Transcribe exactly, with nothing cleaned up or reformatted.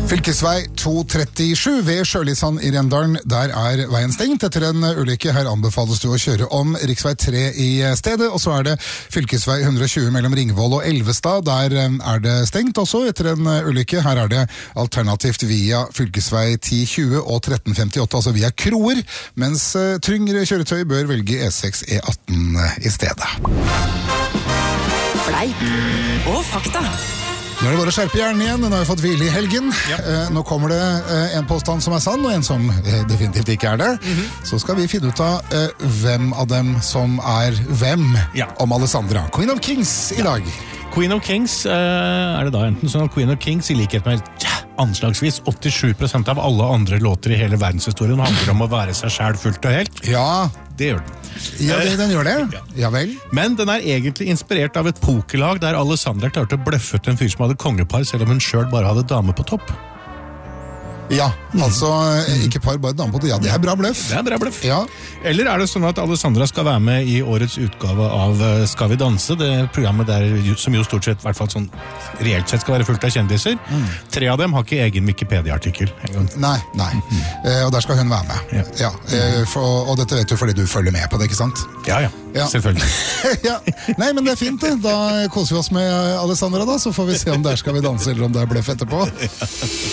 Fylkesvei to trettisju ved Sjølisand i Rendalen. Der er veien stengt etter en ulykke. Her anbefales du å kjøre om riksvei tre i stedet. Og så er det fylkesvei hundre og tjue mellom Ringvoll og Elvestad. Der er det stengt også etter en ulykke. Her er det alternativt via fylkesvei ti tjue og tretten femtiåtte, altså via Kroer. Mens tyngre kjøretøy bør velge E seks E atten i stedet. Fleip og fakta. Nå er det bare å skjerpe hjernen igjen, nå har vi fått hvile i helgen. Ja. Eh, nå kommer det eh, en påstand som er sann, og en som eh, definitivt ikke er det. Mm-hmm. Så skal vi finne ut av eh, hvem av dem som er hvem ja. om Alessandra. Queen of Kings i dag. Queen of Kings eh, er det da enten sånn at Queen of Kings i likhet med ja, anslagsvis åttisju prosent av alle andre låter i hele verdenshistorien handler om å være seg selv fullt og helt. Ja, det gjør den. Ja, det, den gjør det. Ja. Ja vel. Men den er egentlig inspirert av et pokerlag der Alessandra klarte å bløffe ut en fyr som hadde kongepar, selv om hun selv bare hadde dame på topp. Ja, altså ikke par, bare dame på topp. Ja, det er bra bløff. Det er bra bløff. Ja. Eller er det sånn at Alessandra skal være med i årets utgave av Skal vi danse, det programmet der som jo stort sett, i hvert fall sånn reelt sett skal være fullt av kjendiser. Mm. Tre av dem har ikke egen Wikipedia-artikkel en gang. Nei, nei. Mm. Eh, og der skal hun være med. Ja. Ja. Eh, for, og dette vet du fordi du følger med på det, ikke sant? Ja, ja. Ja. Selvfølgelig. Ja. Nei, men det er fint det. Da koser vi oss med Alessandra da, så får vi se om der skal vi danse eller om det er bløff etterpå. Ja.